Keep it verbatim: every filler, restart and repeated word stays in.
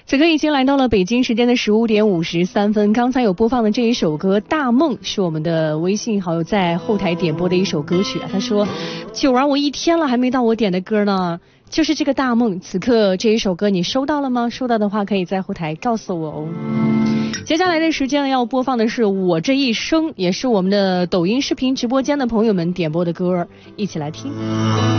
此刻已经来到了北京时间的十五点五十三分。刚才有播放的这一首歌《大梦》是我们的微信好友在后台点播的一首歌曲啊。他说：“九儿，我一天了还没到我点的歌呢，就是这个《大梦》。此刻这一首歌你收到了吗？收到的话可以在后台告诉我哦。”接下来的时间要播放的是我这一生，也是我们的抖音视频直播间的朋友们点播的歌，一起来听。